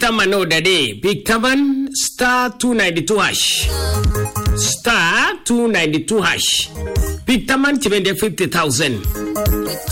Pictaman no daddy. Pictaman star 292 hash. Star 292 hash. Pictaman chibende 50,000.